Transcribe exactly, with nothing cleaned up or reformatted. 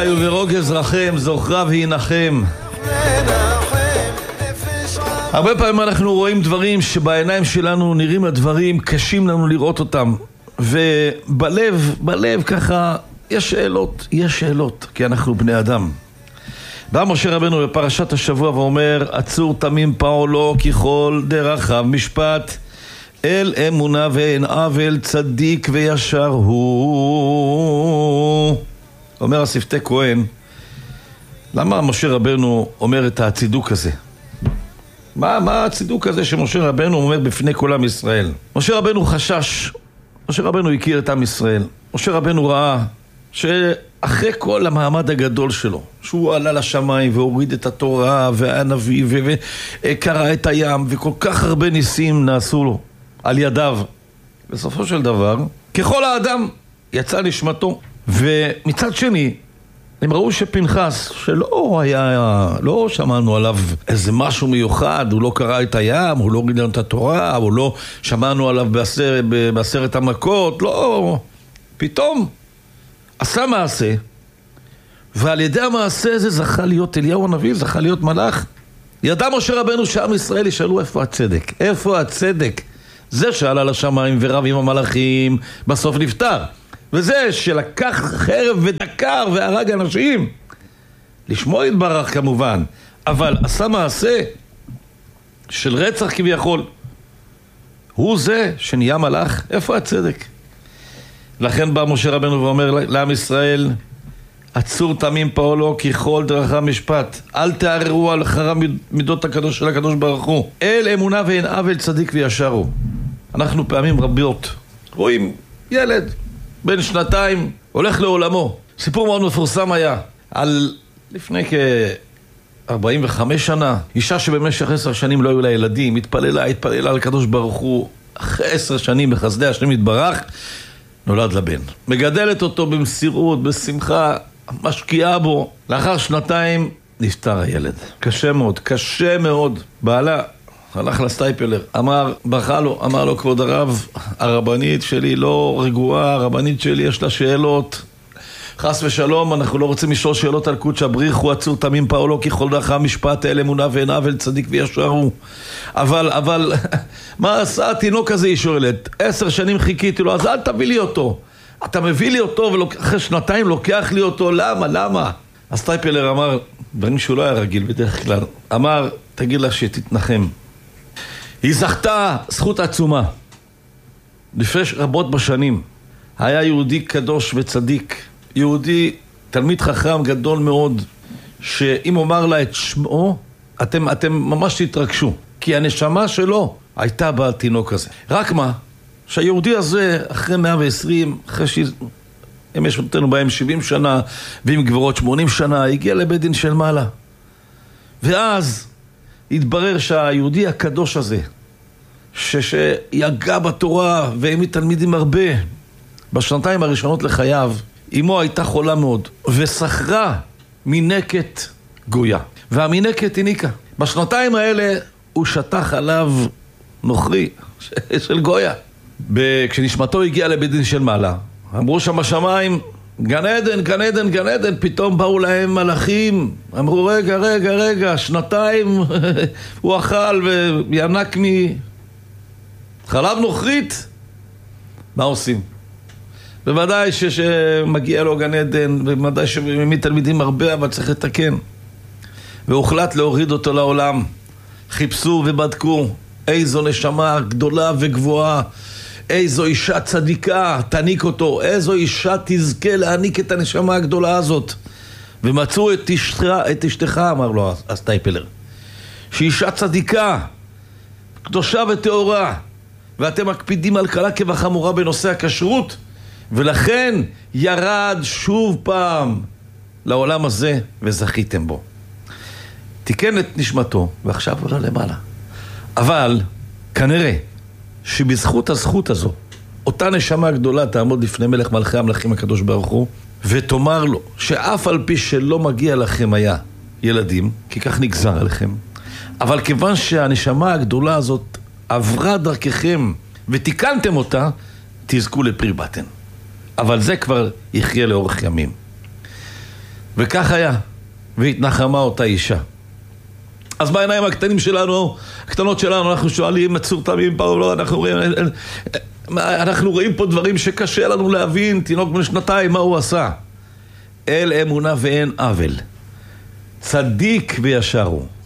חיו ורוגז רחם, זוכריו ינחם. הרבה פעמים אנחנו רואים דברים שבעיניים שלנו נראים הדברים, קשים לנו לראות אותם, ובלב, בלב ככה יש שאלות, יש שאלות, כי אנחנו בני אדם. בא משה רבנו בפרשת השבוע ואומר, עצור תמים פעולו ככל דרכיו משפט, אל אמונה ואין עוול, צדיק וישר הוא. אומר השפתי כהן, למה משה רבנו אומר את הצידוק הזה? מה, מה הצידוק הזה שמשה רבנו אומר בפני כל עם ישראל? משה רבנו חשש, משה רבנו הכיר את עם ישראל, משה רבנו ראה שאחרי כל המעמד הגדול שלו, שהוא עלה לשמיים והוריד את התורה והנביא וקרא את הים וכל כך הרבה ניסים נעשו לו על ידיו, בסופו של דבר ככל האדם יצא נשמתו. ומצד שני הם ראו שפנחס, שלא היה, לא שמענו עליו איזה משהו מיוחד, הוא לא קרא את הים, הוא לא הוריד לנו את התורה, הוא לא שמענו עליו בעשר, בעשרת המכות, לא, פתאום עשה מעשה, ועל ידי המעשה הזה זכה להיות אליהו הנביא, זכה להיות מלאך. ידע משה רבנו שעם ישראל ישאלו איפה הצדק, איפה הצדק? זה שעלה לשמיים ורב עם המלאכים, בסוף נפטר. וזה שלקח חרב ודקר והרג אנשים, לשמו יתברך כמובן, אבל עשה מעשה של רצח כביכול, הוא זה שנהיה מלאך. איפה הצדק? לכן בא משה רבנו ואומר לעם ישראל, עצור תמים פעולו ככל דרכיו משפט, אל תערערו על אחר מידות הקדוש של הקדוש ברוך הוא, אל אמונה ואין עוול, צדיק וישר הוא. אנחנו פעמים רבות רואים ילד בן שנתיים הולך לעולמו. סיפור מאוד מפורסם היה על לפני כ-ארבעים וחמש שנה, אישה שבמשך עשר שנים לא היו לה ילדים, התפללה, התפללה על הקדוש ברוך הוא, אחרי עשר שנים בחסדי השם יתברך נולד לה בן, מגדלת אותו במסירות, בשמחה, משקיעה בו. לאחר שנתיים נפטר הילד. קשה מאוד, קשה מאוד. בעלה הלך לסטייפלר, אמר, בכה לו, אמר לו, כבוד הרב, הרבנית שלי לא רגועה, הרבנית שלי יש לה שאלות, חס ושלום, אנחנו לא רוצים לשאול שאלות על קודש הבריחו, עצור תמים פעולו ככל דרכיו משפט, אל אמונה ואין עוול, צדיק וישר הוא. אבל, אבל, מה עשה התינוק הזה? היא שואלת. עשר שנים חיכיתי לו, אז אל תביא לי אותו. אתה מביא לי אותו ואחרי שנתיים לוקח לי אותו, למה, למה? הסטייפלר אמר, דברים שהוא לא היה רגיל בדרך כלל, אמר, תגיד לה שתתנחם. היא זכתה זכות עצומה. לפני רבות בשנים היה יהודי קדוש וצדיק, יהודי תלמיד חכם גדול מאוד, שאם אומר לה את שמו, אתם, אתם ממש תתרגשו, כי הנשמה שלו הייתה בתינוק הזה. רק מה? שהיהודי הזה אחרי מאה ועשרים, אחרי שהם יש אותנו בהם שבעים שנה ועם גברות שמונים שנה, הגיע לבית דין של מעלה. ואז התברר שהיהודי הקדוש הזה, שיגע בתורה והעמיד תלמידים הרבה, בשנתיים הראשונות לחייו, אמו הייתה חולה מאוד, ושכרה מינקת גויה, והמינקת הניקה. בשנתיים האלה הוא שטח עליו נוכרי של גויה. כשנשמתו הגיעה לבית דין של מעלה, אמרו שם השמיים, גן עדן, גן עדן, גן עדן, פתאום באו להם מלאכים, אמרו רגע, רגע, רגע, שנתיים הוא אכל וינק מחלב נוכרית, מה עושים? בוודאי שמגיע לו גן עדן, בוודאי שמעמיד תלמידים הרבה, אבל צריך לתקן. והוחלט להוריד אותו לעולם. חיפשו ובדקו איזו נשמה גדולה וגבוהה, איזו אישה צדיקה תעניק אותו, איזו אישה תזכה להעניק את הנשמה הגדולה הזאת. ומצאו את אשתך, את אשתך, אמר לו הסטייפלר, שאישה צדיקה, קדושה וטהורה, ואתם מקפידים על קלה כבחמורה בנושא הכשרות, ולכן ירד שוב פעם לעולם הזה וזכיתם בו. תיקן את נשמתו ועכשיו עולה למעלה. אבל כנראה שבזכות הזכות הזו אותה נשמה גדולה תעמוד לפני מלך מלכי המלכים הקדוש ברוך הוא ותאמר לו שאף על פי שלא מגיע לכם היה ילדים, כי כך נגזר עליכם, אבל כיוון שהנשמה הגדולה הזאת עברה דרככם ותיקנתם אותה, תזכו לפרי בטן. אבל זה כבר יחיה לאורך ימים. וכך היה, והתנחמה אותה אישה. אז בעיניים הקטנים שלנו, הקטנות שלנו, אנחנו שואלים, מצורתמים פה, לא, אנחנו רואים, אנחנו רואים פה דברים שקשה לנו להבין, תינוק בן שנתיים, מה הוא עשה? אל אמונה ואין עוול. צדיק וישר הוא.